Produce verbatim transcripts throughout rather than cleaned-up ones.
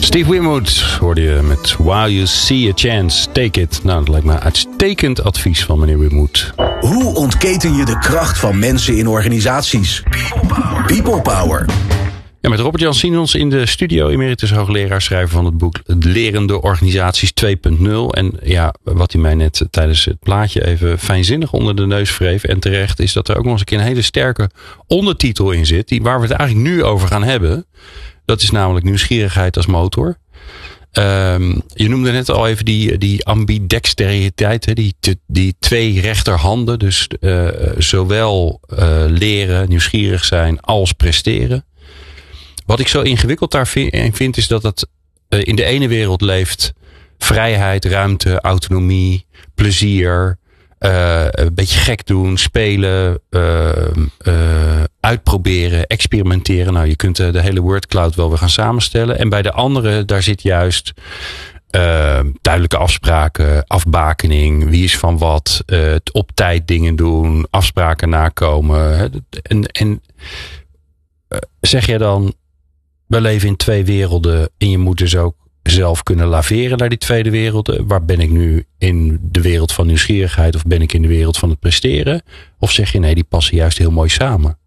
Steve Winwood hoorde je met While You See a Chance, Take It. Nou, dat lijkt me uitstekend advies van meneer Winwood. Hoe ontketen je de kracht van mensen in organisaties? People Power. People Power. Ja, met Robert-Jan Siemens in de studio, emeritus hoogleraar, schrijver van het boek Lerende Organisaties twee punt nul. En ja, wat hij mij net tijdens het plaatje even fijnzinnig onder de neus wreef, en terecht, is dat er ook nog eens een keer een hele sterke ondertitel in zit, die, waar we het eigenlijk nu over gaan hebben. Dat is namelijk nieuwsgierigheid als motor. Um, je noemde net al even die, die ambidexteriteit, hè, die, die twee rechterhanden. Dus uh, zowel uh, leren, nieuwsgierig zijn als presteren. Wat ik zo ingewikkeld daarin vind, is dat het uh, in de ene wereld leeft vrijheid, ruimte, autonomie, plezier. Uh, een beetje gek doen, spelen, uh, uh, uitproberen, experimenteren. Nou, je kunt uh, de hele wordcloud wel weer gaan samenstellen. En bij de andere, daar zit juist uh, duidelijke afspraken, afbakening, wie is van wat, uh, op tijd dingen doen, afspraken nakomen. En, en uh, zeg je dan, we leven in twee werelden en je moet dus ook zelf kunnen laveren naar die tweede werelden. Waar ben ik nu in de wereld van nieuwsgierigheid of ben ik in de wereld van het presteren? Of zeg je nee, die passen juist heel mooi samen?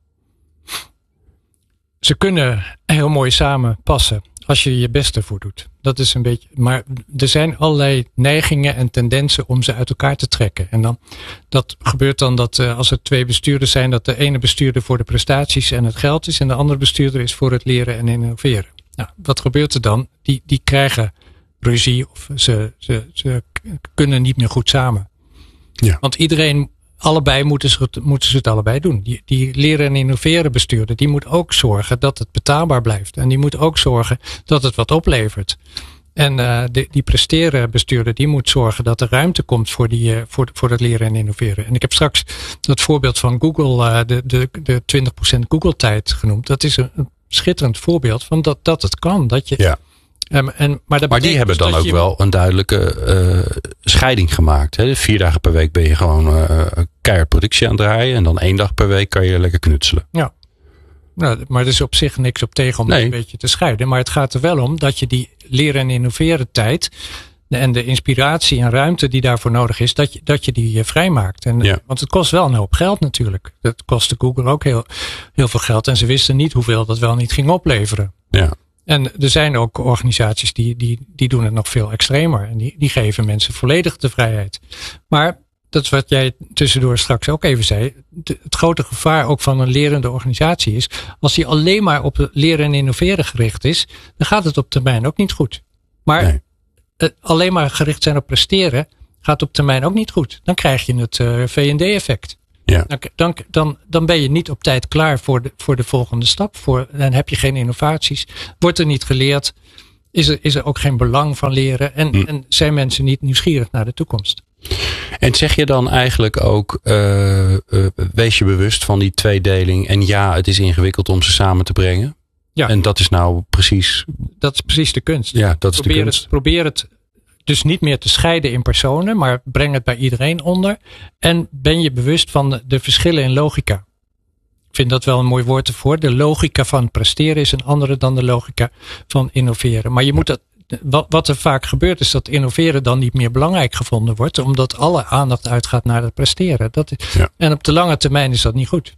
Ze kunnen heel mooi samen passen als je je best ervoor doet. Dat is een beetje, maar er zijn allerlei neigingen en tendensen om ze uit elkaar te trekken. En dan, dat gebeurt dan dat uh, als er twee bestuurders zijn, dat de ene bestuurder voor de prestaties en het geld is en de andere bestuurder is voor het leren en innoveren. Nou, wat gebeurt er dan? Die, die krijgen ruzie of ze, ze, ze kunnen niet meer goed samen. Ja. Want iedereen, allebei moeten ze, moeten ze het allebei doen. Die, die leren en innoveren bestuurder, die moet ook zorgen dat het betaalbaar blijft. En die moet ook zorgen dat het wat oplevert. En uh, die, die presteren bestuurder, die moet zorgen dat er ruimte komt voor, die, uh, voor, voor het leren en innoveren. En ik heb straks dat voorbeeld van Google, uh, de, de, de twintig procent Google tijd genoemd. Dat is een, een schitterend voorbeeld van dat, dat het kan. Dat je, ja. um, en, maar dat maar die hebben dan ook je, wel een duidelijke uh, scheiding gemaakt. Hè? Vier dagen per week ben je gewoon uh, keihard productie aan het draaien. En dan één dag per week kan je lekker knutselen. Ja. Nou, maar er is op zich niks op tegen om nee. dat een beetje te scheiden. Maar het gaat er wel om dat je die leren en innoveren tijd en de inspiratie en ruimte die daarvoor nodig is, dat je, dat je die vrijmaakt. En, ja. Want het kost wel een hoop geld natuurlijk. Dat kostte Google ook heel, heel veel geld. En ze wisten niet hoeveel dat wel niet ging opleveren. Ja. En er zijn ook organisaties die, die, die doen het nog veel extremer. En die, die geven mensen volledig de vrijheid. Maar dat is wat jij tussendoor straks ook even zei. De, het grote gevaar ook van een lerende organisatie is, als die alleen maar op leren en innoveren gericht is, dan gaat het op termijn ook niet goed. Maar nee. alleen maar gericht zijn op presteren gaat op termijn ook niet goed. Dan krijg je het uh, V en D-effect. Ja. Dan, dan, dan, dan ben je niet op tijd klaar voor de, voor de volgende stap. Voor, dan heb je geen innovaties. Wordt er niet geleerd. Is er, is er ook geen belang van leren. En, hm. en zijn mensen niet nieuwsgierig naar de toekomst. En zeg je dan eigenlijk ook, uh, uh, wees je bewust van die tweedeling. En ja, het is ingewikkeld om ze samen te brengen. Ja. En dat is nou precies. Dat is precies de kunst. Ja, dat is probeer de kunst. Het, probeer het dus niet meer te scheiden in personen, maar breng het bij iedereen onder. En ben je bewust van de, de verschillen in logica. Ik vind dat wel een mooi woord ervoor. De logica van presteren is een andere dan de logica van innoveren. Maar je moet dat, wat, wat er vaak gebeurt is dat innoveren dan niet meer belangrijk gevonden wordt, omdat alle aandacht uitgaat naar het presteren. Dat, ja. En op de lange termijn is dat niet goed.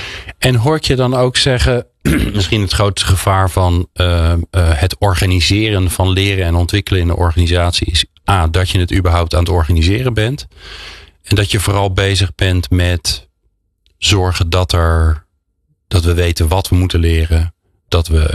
En hoort je dan ook zeggen, misschien het grootste gevaar van uh, uh, het organiseren van leren en ontwikkelen in een organisatie is A, dat je het überhaupt aan het organiseren bent. En dat je vooral bezig bent met zorgen dat er, dat we weten wat we moeten leren. Dat we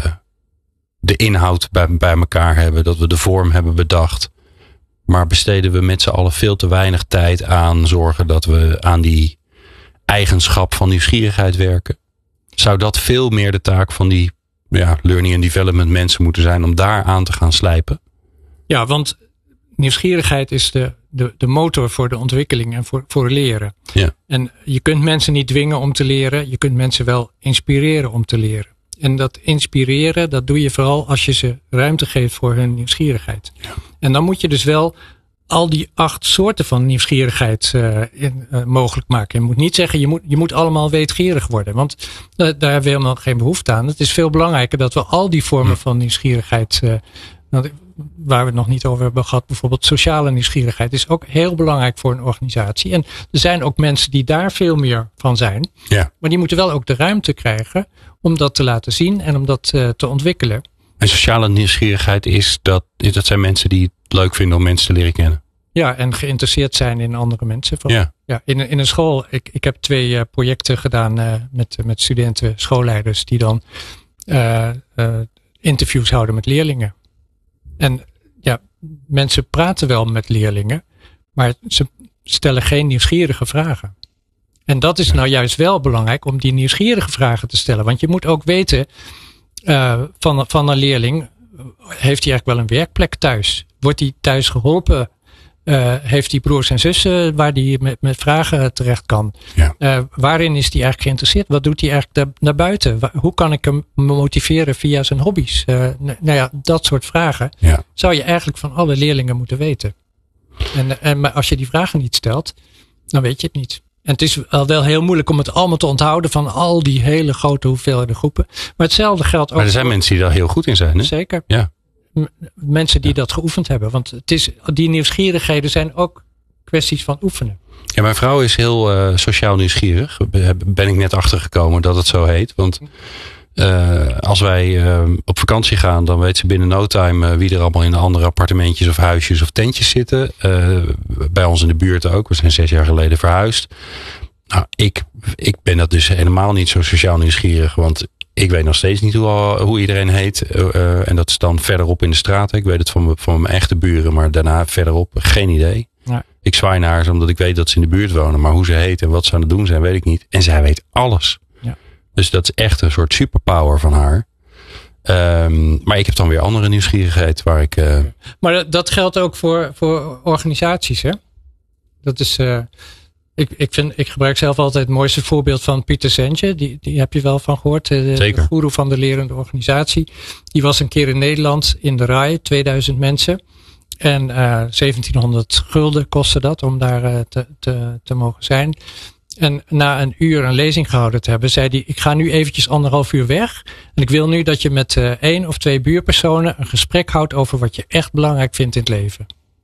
de inhoud bij, bij elkaar hebben. Dat we de vorm hebben bedacht. Maar besteden we met z'n allen veel te weinig tijd aan zorgen dat we aan die eigenschap van nieuwsgierigheid werken? Zou dat veel meer de taak van die ja, learning and development mensen moeten zijn om daar aan te gaan slijpen? Ja, want nieuwsgierigheid is de, de, de motor voor de ontwikkeling en voor, voor leren. Ja. En je kunt mensen niet dwingen om te leren. Je kunt mensen wel inspireren om te leren. En dat inspireren, dat doe je vooral als je ze ruimte geeft voor hun nieuwsgierigheid. Ja. En dan moet je dus wel al die acht soorten van nieuwsgierigheid uh, in, uh, mogelijk maken. Je moet niet zeggen, je moet, je moet allemaal weetgierig worden. Want uh, daar hebben we helemaal geen behoefte aan. Het is veel belangrijker dat we al die vormen hm. van nieuwsgierigheid uh, Waar we het nog niet over hebben gehad, bijvoorbeeld sociale nieuwsgierigheid is ook heel belangrijk voor een organisatie. En er zijn ook mensen die daar veel meer van zijn. Ja. Maar die moeten wel ook de ruimte krijgen om dat te laten zien en om dat uh, te ontwikkelen. En sociale nieuwsgierigheid is dat, dat zijn mensen die het leuk vinden om mensen te leren kennen. Ja, en geïnteresseerd zijn in andere mensen. Van, ja. Ja, in, in een school, ik, ik heb twee uh, projecten gedaan uh, met, met studenten, schoolleiders, die dan uh, uh, interviews houden met leerlingen. En ja, mensen praten wel met leerlingen, maar ze stellen geen nieuwsgierige vragen. En dat is ja. nou juist wel belangrijk om die nieuwsgierige vragen te stellen. Want je moet ook weten uh, van, van een leerling, heeft hij eigenlijk wel een werkplek thuis? Wordt hij thuis geholpen? Uh, heeft hij broers en zussen waar hij met, met vragen terecht kan? Ja. Uh, waarin is hij eigenlijk geïnteresseerd? Wat doet hij eigenlijk daar, naar buiten? Waar, hoe kan ik hem motiveren via zijn hobby's? Uh, nou ja, dat soort vragen ja. zou je eigenlijk van alle leerlingen moeten weten. En, en maar als je die vragen niet stelt, dan weet je het niet. En het is wel heel moeilijk om het allemaal te onthouden van al die hele grote hoeveelheden groepen. Maar hetzelfde geldt ook. Maar er zijn voor... mensen die daar heel goed in zijn, hè? Zeker. Ja. Mensen die ja. dat geoefend hebben. Want het is, die nieuwsgierigheden zijn ook kwesties van oefenen. Ja, mijn vrouw is heel uh, sociaal nieuwsgierig. Ben ik net achtergekomen dat het zo heet. Want uh, als wij uh, op vakantie gaan, dan weet ze binnen no time uh, wie er allemaal in andere appartementjes of huisjes of tentjes zitten. Uh, bij ons in de buurt ook. We zijn zes jaar geleden verhuisd. Nou, ik, ik ben dat dus helemaal niet zo sociaal nieuwsgierig. Want ik weet nog steeds niet hoe, hoe iedereen heet. Uh, en dat is dan verderop in de straat. Ik weet het van, van mijn echte buren. Maar daarna verderop geen idee. Ja. Ik zwaai naar ze omdat ik weet dat ze in de buurt wonen. Maar hoe ze heet en wat ze aan het doen zijn, weet ik niet. En zij weet alles. Ja. Dus dat is echt een soort superpower van haar. Um, maar ik heb dan weer andere nieuwsgierigheid waar ik... Uh... Maar dat geldt ook voor, voor organisaties, hè? Dat is... Uh... Ik, ik, vind, ik gebruik zelf altijd het mooiste voorbeeld van Pieter Senge. Die, die heb je wel van gehoord. De, de goeroe van de lerende organisatie. Die was een keer in Nederland in de R A I. tweeduizend mensen. En uh, zeventienhonderd gulden kostte dat om daar uh, te, te, te mogen zijn. En na een uur een lezing gehouden te hebben, zei hij: ik ga nu eventjes anderhalf uur weg. En ik wil nu dat je met uh, één of twee buurpersonen een gesprek houdt over wat je echt belangrijk vindt in het leven.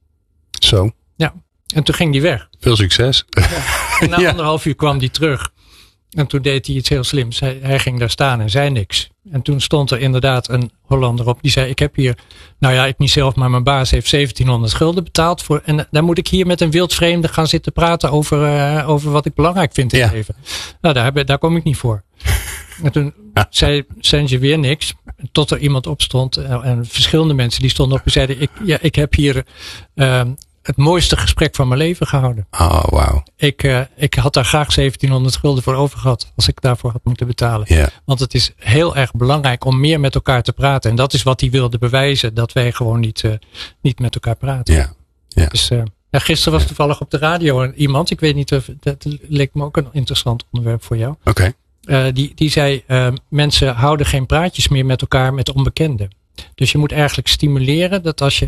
Zo. Ja. En toen ging hij weg. Veel succes. Ja. En na ja. anderhalf uur kwam hij terug. En toen deed hij iets heel slims. Hij, hij ging daar staan en zei niks. En toen stond er inderdaad een Hollander op. Die zei: ik heb hier, nou ja, ik niet zelf, maar mijn baas heeft zeventienhonderd gulden betaald voor. En dan moet ik hier met een wildvreemde gaan zitten praten over, uh, over wat ik belangrijk vind in ja. het leven. Nou, daar, heb, daar kom ik niet voor. En toen ja. zei Senge weer niks. Tot er iemand opstond. En verschillende mensen die stonden op en zeiden: ik, ja, ik heb hier... Uh, het mooiste gesprek van mijn leven gehouden. Oh, wauw. Ik, uh, ik had daar graag zeventienhonderd gulden voor over gehad. Als ik daarvoor had moeten betalen. Yeah. Want het is heel erg belangrijk om meer met elkaar te praten. En dat is wat hij wilde bewijzen. Dat wij gewoon niet, uh, niet met elkaar praten. Yeah. Yeah. Dus, uh, ja, gisteren was yeah. toevallig op de radio iemand. Ik weet niet of, dat leek me ook een interessant onderwerp voor jou. Oké. Okay. Uh, die, die zei, uh, mensen houden geen praatjes meer met elkaar met onbekenden. Dus je moet eigenlijk stimuleren dat als je...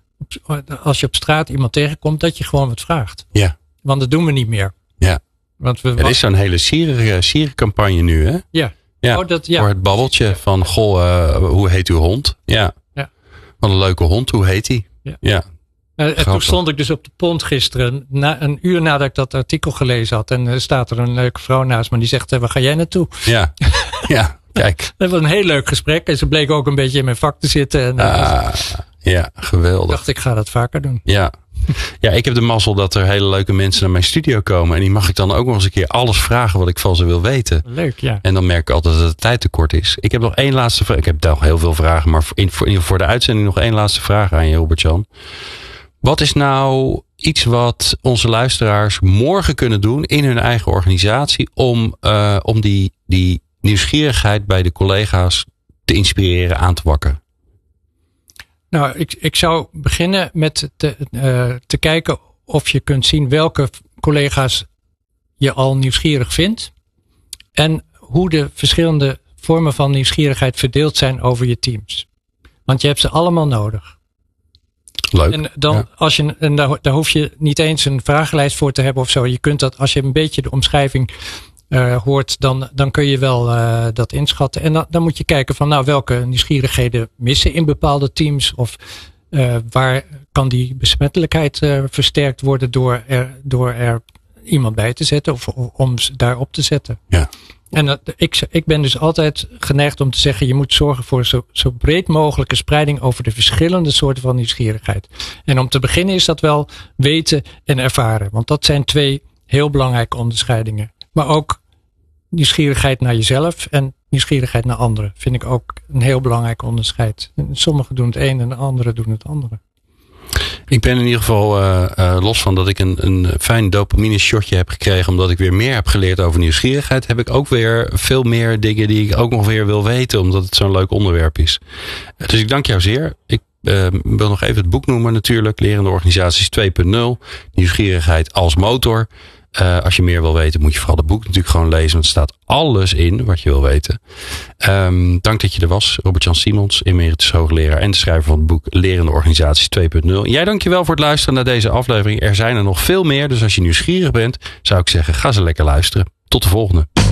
als je op straat iemand tegenkomt, dat je gewoon wat vraagt. Ja. Want dat doen we niet meer. Ja. Want we, er is zo'n hele sierencampagne nu, hè? Ja. Ja. Oh, dat, ja. Voor het babbeltje van, goh, uh, hoe heet uw hond? Ja. Ja. Wat een leuke hond, hoe heet die? Ja. Ja. Uh, en toen stond ik dus op de pont gisteren, na, een uur nadat ik dat artikel gelezen had. En er uh, staat er een leuke vrouw naast me die zegt: uh, waar ga jij naartoe? Ja. Ja. Kijk. Dat was een heel leuk gesprek. En ze bleek ook een beetje in mijn vak te zitten. En, ah, was, ja, geweldig. Ik dacht, ik ga dat vaker doen. Ja. Ja, ik heb de mazzel dat er hele leuke mensen naar mijn studio komen. En die mag ik dan ook nog eens een keer alles vragen wat ik van ze wil weten. Leuk, ja. En dan merk ik altijd dat het tijd tekort is. Ik heb nog één laatste vraag. Ik heb nog heel veel vragen. Maar voor, voor, voor de uitzending nog één laatste vraag aan je, Robert-Jan. Wat is nou iets wat onze luisteraars morgen kunnen doen in hun eigen organisatie om, uh, om die, die nieuwsgierigheid bij de collega's te inspireren, aan te wakkeren? Nou, ik, ik zou beginnen met te, uh, te kijken of je kunt zien welke collega's je al nieuwsgierig vindt. En hoe de verschillende vormen van nieuwsgierigheid verdeeld zijn over je teams. Want je hebt ze allemaal nodig. Leuk. En, dan, ja. als je, en daar, daar hoef je niet eens een vragenlijst voor te hebben of zo. Je kunt dat, als je een beetje de omschrijving uh, hoort, dan, dan kun je wel uh, dat inschatten. En dan, dan moet je kijken van nou welke nieuwsgierigheden missen in bepaalde teams. Of uh, waar kan die besmettelijkheid uh, versterkt worden door er, door er iemand bij te zetten of om daarop te zetten. Ja. En uh, ik, ik ben dus altijd geneigd om te zeggen, je moet zorgen voor zo, zo breed mogelijke spreiding over de verschillende soorten van nieuwsgierigheid. En om te beginnen is dat wel weten en ervaren. Want dat zijn twee heel belangrijke onderscheidingen. Maar ook nieuwsgierigheid naar jezelf en nieuwsgierigheid naar anderen. Vind ik ook een heel belangrijk onderscheid. Sommigen doen het een en de anderen doen het andere. Ik ben in ieder geval uh, uh, los van dat ik een, een fijn dopamine shotje heb gekregen. Omdat ik weer meer heb geleerd over nieuwsgierigheid. Heb ik ook weer veel meer dingen die ik ook nog weer wil weten. Omdat het zo'n leuk onderwerp is. Dus ik dank jou zeer. Ik uh, wil nog even het boek noemen natuurlijk. Lerende Organisaties twee punt nul. Nieuwsgierigheid als motor. Uh, als je meer wil weten moet je vooral het boek natuurlijk gewoon lezen. Want er staat alles in wat je wil weten. Um, dank dat je er was. Robert-Jan Simons, emeritus hoogleraar en de schrijver van het boek Lerende Organisaties twee punt nul. En jij dankjewel voor het luisteren naar deze aflevering. Er zijn er nog veel meer. Dus als je nieuwsgierig bent zou ik zeggen ga ze lekker luisteren. Tot de volgende.